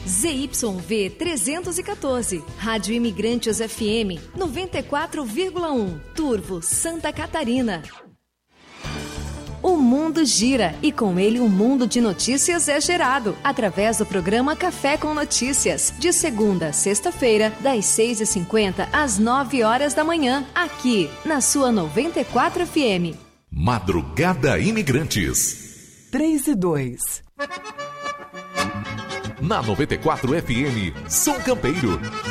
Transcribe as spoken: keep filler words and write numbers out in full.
Z Y V trezentos e quatorze, Rádio Imigrantes F M noventa e quatro vírgula um, Turvo, Santa Catarina. O mundo gira e com ele um mundo de notícias é gerado através do programa Café com Notícias, de segunda a sexta-feira, das seis e cinquenta às nove horas da manhã, aqui na sua noventa e quatro F M. Madrugada Imigrantes. três e dois. Na noventa e quatro F M, Som Campeiro.